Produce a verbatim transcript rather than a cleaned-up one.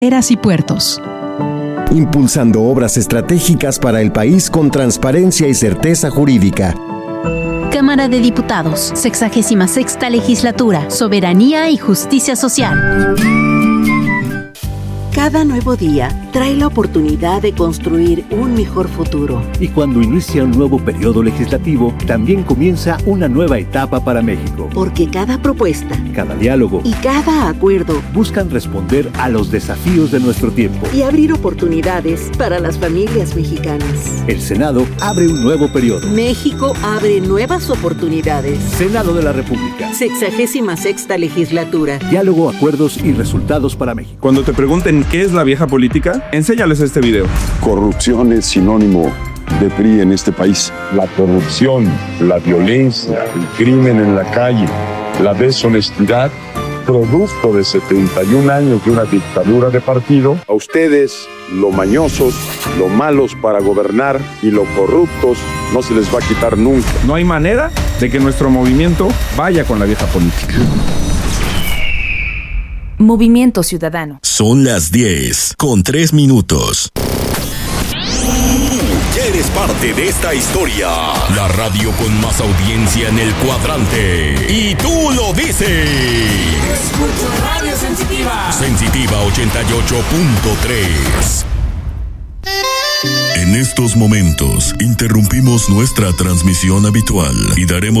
y puertos. Impulsando obras estratégicas para el país con transparencia y certeza jurídica. Cámara de Diputados, sexagésima sexta legislatura, soberanía y justicia social. Cada nuevo día trae la oportunidad de construir un mejor futuro. Y cuando inicia un nuevo periodo legislativo, también comienza una nueva etapa para México. Porque cada propuesta, cada diálogo y cada acuerdo buscan responder a los desafíos de nuestro tiempo y abrir oportunidades para las familias mexicanas. El Senado abre un nuevo periodo. México abre nuevas oportunidades. Senado de la República. Sexagésima sexta legislatura. Diálogo, acuerdos y resultados para México. Cuando te pregunten ¿qué es la vieja política? Enséñales este video. Corrupción es sinónimo de P R I en este país. La corrupción, la violencia, el crimen en la calle, la deshonestidad, producto de setenta y un años de una dictadura de partido. A ustedes, lo mañosos, lo malos para gobernar y lo corruptos, no se les va a quitar nunca. No hay manera de que nuestro movimiento vaya con la vieja política. Movimiento Ciudadano. Son las diez con tres minutos. Ya eres parte de esta historia. La radio con más audiencia en el cuadrante. Y tú lo dices. Escucho Radio Sensitiva. Sensitiva ochenta y ocho punto tres. En estos momentos interrumpimos nuestra transmisión habitual y daremos